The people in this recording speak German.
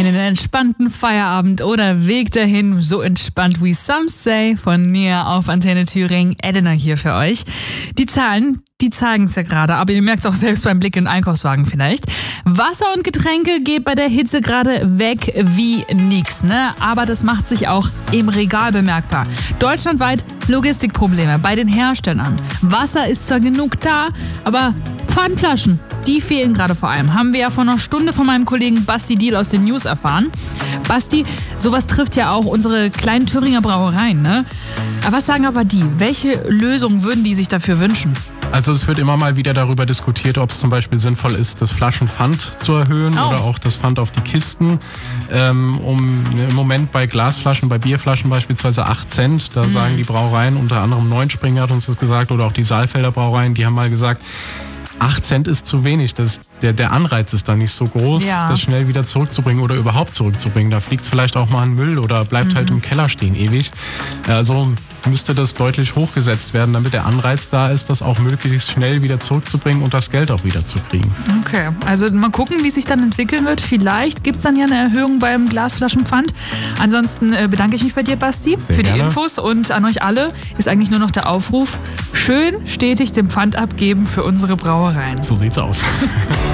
Einen entspannten Feierabend oder Weg dahin, so entspannt wie some say, von Nia auf Antenne Thüringen. Edina hier für euch. Die Zahlen, die zeigen es ja gerade, aber ihr merkt es auch selbst beim Blick in den Einkaufswagen vielleicht. Wasser und Getränke geht bei der Hitze gerade weg wie nix, ne? Aber das macht sich auch im Regal bemerkbar. Deutschlandweit Logistikprobleme bei den Herstellern. Wasser ist zwar genug da, aber Pfandflaschen, die fehlen gerade vor allem. Haben wir ja vor einer Stunde von meinem Kollegen Basti Diel aus den News erfahren. Basti, sowas trifft ja auch unsere kleinen Thüringer Brauereien, ne? Aber was sagen aber die? Welche Lösung würden die sich dafür wünschen? Also es wird immer mal wieder darüber diskutiert, ob es zum Beispiel sinnvoll ist, das Flaschenpfand zu erhöhen oder auch das Pfand auf die Kisten. Im Moment bei Glasflaschen, bei Bierflaschen beispielsweise 8 Cent. Da sagen die Brauereien, unter anderem Neunspring hat uns das gesagt oder auch die Saalfelder Brauereien, die haben mal gesagt, 8 Cent ist zu wenig. Der Anreiz ist da nicht so groß, das schnell wieder zurückzubringen oder überhaupt zurückzubringen. Da fliegt es vielleicht auch mal in Müll oder bleibt halt im Keller stehen ewig. Also müsste das deutlich hochgesetzt werden, damit der Anreiz da ist, das auch möglichst schnell wieder zurückzubringen und das Geld auch wieder zu kriegen. Okay, also mal gucken, wie sich dann entwickeln wird. Vielleicht gibt es dann ja eine Erhöhung beim Glasflaschenpfand. Ansonsten bedanke ich mich bei dir, Basti, für die Infos, und an euch alle ist eigentlich nur noch der Aufruf, schön stetig den Pfand abgeben für unsere Brauereien. So sieht's aus.